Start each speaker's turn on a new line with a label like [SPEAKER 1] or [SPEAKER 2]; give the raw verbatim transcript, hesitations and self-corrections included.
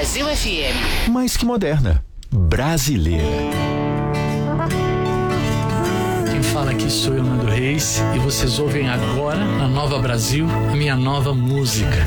[SPEAKER 1] Brasil F M.
[SPEAKER 2] Mais que moderna, brasileira.
[SPEAKER 3] Quem fala aqui sou eu, Nando Reis, e vocês ouvem agora, na Nova Brasil, a minha nova música.